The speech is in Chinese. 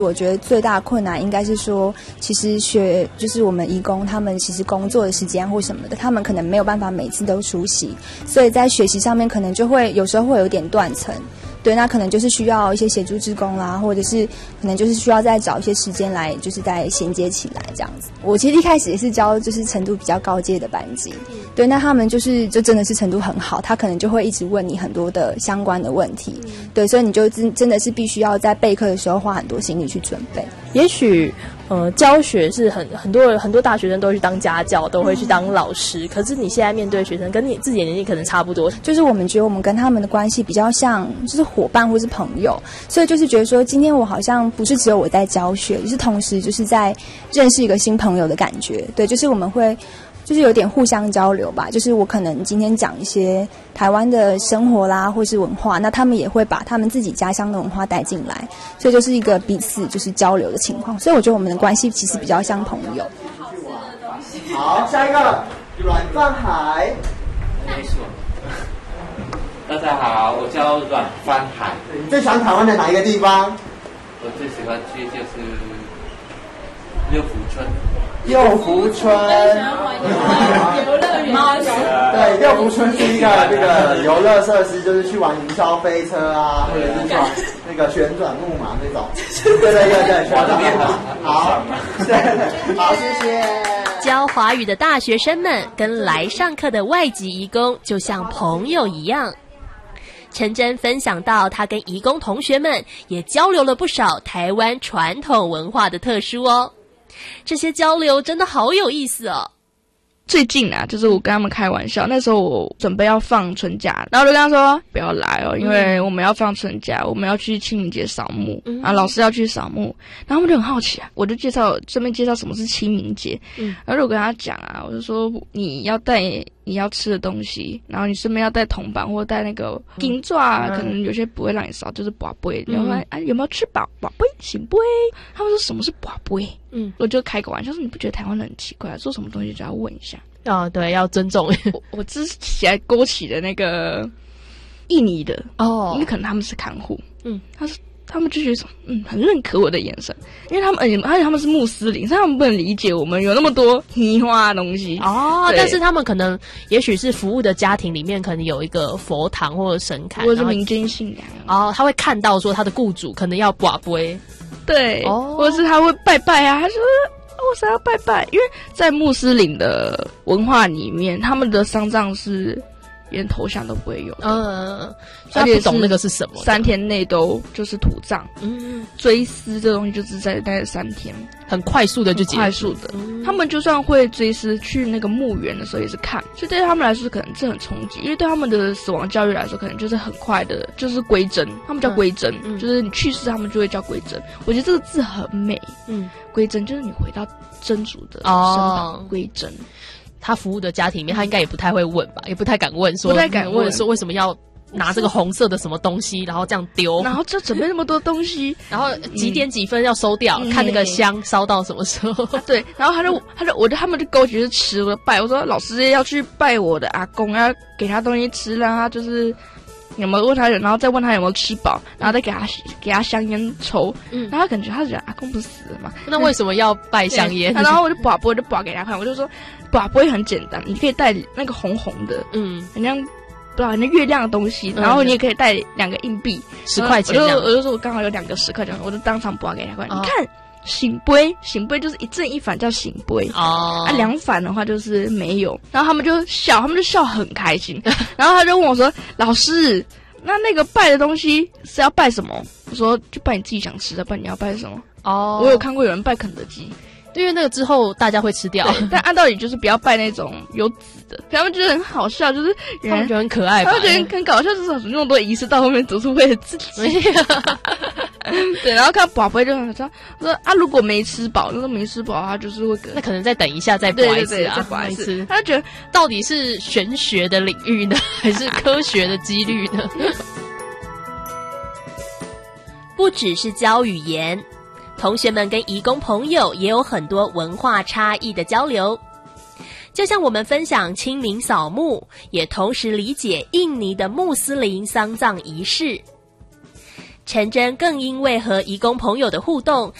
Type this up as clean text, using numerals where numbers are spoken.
我觉得最大的困难应该是说，其实就是我们移工他们其实工作的时间或什么的，他们可能没有办法每次都出席，所以在学习上面可能就会有时候会有点断层。对，那可能就是需要一些协助志工啦，或者是可能就是需要再找一些时间来，就是再衔接起来这样子。我其实一开始也是教就是程度比较高阶的班级，对，那他们就真的是程度很好，他可能就会一直问你很多的相关的问题，对，所以你就真的是必须要在备课的时候花很多心力去准备。 也许教学是很多大学生都会去当家教，都会去当老师，可是你现在面对学生跟你自己的年纪可能差不多， 就是我们觉得我们跟他们的关系比较像就是伙伴或是朋友，所以就是觉得说今天我好像不是只有我在教学，就是同时就是在认识一个新朋友的感觉。对，就是我们会就是有点互相交流吧，就是我可能今天讲一些台湾的生活啦或是文化，那他们也会把他们自己家乡的文化带进来，所以就是一个彼此就是交流的情况，所以我觉得我们的关系其实比较像朋友。 好，下一个阮范海。 大家好，我叫阮范海。 你最喜欢台湾的哪一个地方？ 我最喜欢去就是六福村。 六福村， 游乐园， 对，六福村是一个这个游乐设施，就是去玩云霄飞车啊，或者是去玩那个旋转木马那种。对，旋转木马。好，对，好，谢谢。 教华语的大学生们跟来上课的外籍移工就像朋友一样。陈真分享到，他跟移工同学们也交流了不少台湾传统文化的特殊哦。这些交流真的好有意思哦。 最近啊，就是我跟他们开玩笑，那时候我准备要放春假，然后我就跟他说不要来哦，因为我们要放春假，我们要去清明节扫墓，然后老师要去扫墓，然后他们就很好奇啊，我就顺便介绍什么是清明节，然后我跟他讲啊，我就说你要带你要吃的东西，然后你顺便要带铜板或带那个金爪，可能有些不会让你扫，就是拔杯，然后有没有吃饱？拔杯行杯？他们说什么是拔杯？我就开个玩笑说，你不觉得台湾人很奇怪，做什么东西就要问一下？ 对，要尊重。 我之前勾起的那个印尼的因为可能他们是看护，他们就觉得很认可我的眼神，因为而且他们是穆斯林，所以他们不能理解我们有那么多泥花的东西但是他们可能也许是服务的家庭里面可能有一个佛堂或者神龛， 或者是民间信仰他会看到说他的雇主可能要拔杯， 对或者是他会拜拜啊，他说为啥要拜拜？因为在穆斯林的文化里面，他们的丧葬是连头像都不会有的， 所以他不懂那个是什么 ，3天内都就是土葬，追思这东西就是在那3天， 很快速的就结束， 快速的。他们就算会追思去那个墓园的时候也是看，所以对他们来说可能这很冲击，因为对他们的死亡教育来说，可能就是很快的，就是归真，他们叫归真，就是你去世他们就会叫归真。我觉得这个字很美，归真就是你回到真主的身旁，归真。 他服务的家庭里面，他应该也不太会问吧，也不太敢问说为什么要拿这个红色的什么东西，然后这样丢， 然后就准备那么多东西， 然后几点几分要收掉，看那个香烧到什么时候。 对，然后他们就勾起是吃了拜，我说老师要去拜我的阿公，要给他东西吃，让他就是有没有问他，然后再问他有没有吃饱，然后再给他香烟抽，然后他感觉他觉得阿公不是死了嘛， 那为什么要拜香烟？ 然后我就拔给他看，我就说拔不会很简单，你可以带那个红红的，很像不知道很像月亮的东西，然后你也可以带2个硬币 ，10块钱， 我就说我刚好有2个10块钱，我就当场拔给他看，你看。醒杯就是一正一反叫醒杯2反的话就是没有，然后他们就笑很开心，然后他就问我说：“老师，那个拜的东西是要拜什么？”我说：“就拜你自己想吃的，不然你要拜什么？”我有看过有人拜肯德基。 因为那个之后大家会吃掉， 但按道理就是不要拜那种有籽的，他们觉得很好笑，就是他们觉得很可爱吧， 他们觉得很搞笑，就是那么多仪式到后面都是为了自己。对，然后看宝贝就很说如果没吃饱，那没吃饱他就是会那可能再等一下再拔一次啊， 再拔一次。 他觉得到底是玄学的领域呢，还是科学的几率呢？ 不只是教语言。同学们跟移工朋友也有很多文化差异的交流，就像我们分享清明扫墓，也同时理解印尼的穆斯林丧葬仪式。 陈真更因为和移工朋友的互动，